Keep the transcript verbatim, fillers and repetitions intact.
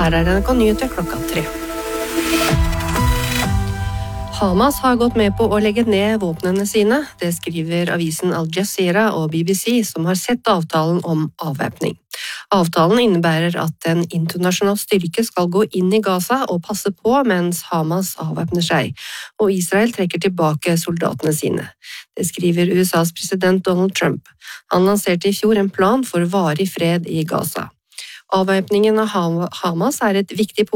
Her er N R K Nyheter klokka tre. Hamas har gått med på å legge ned våpnene sine, det skriver avisen Al Jazeera og B B C, som har sett avtalen om avvæpning. Avtalen innebærer at en internasjonal styrke skal gå inn i Gaza og passe på mens Hamas avvæpner seg, og Israel trekker tilbake soldatene sine. Det skriver U S A's president Donald Trump. Han lanserte i fjor en plan for varig fred i Gaza. Avvæpningen av Hamas er et viktig punkt